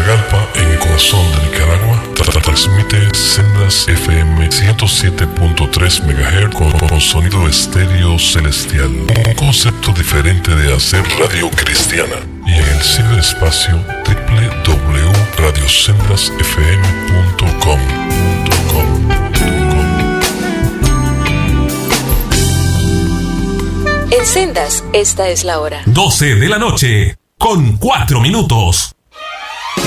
Matagalpa, en el corazón de Nicaragua, transmite Sendas FM 107.3 MHz con sonido estéreo celestial. Un concepto diferente de hacer radio cristiana. Y en el ciberespacio www.radiosendasfm.com. En Sendas, esta es la hora. 12 de la noche, con 4 minutos.